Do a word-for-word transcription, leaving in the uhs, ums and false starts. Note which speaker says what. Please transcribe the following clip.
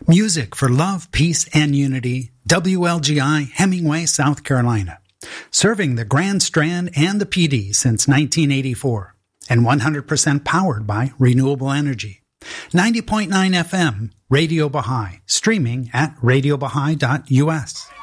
Speaker 1: Music for love, peace, and unity. W L G I, Hemingway, South Carolina. Serving the Grand Strand and the P D since nineteen eighty-four. And one hundred percent powered by renewable energy. ninety point nine F M, Radio Baha'i. Streaming at radio baha'i dot U S.